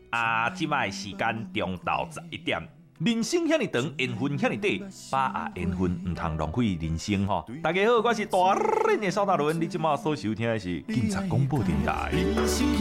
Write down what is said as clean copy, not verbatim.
即摆时间中昼11点。人生遐尼长，缘分遐尼短，把握缘分，唔通浪费人生吼。大家好，我是大人的邵大伦，你即马所收听的是警察广播电台。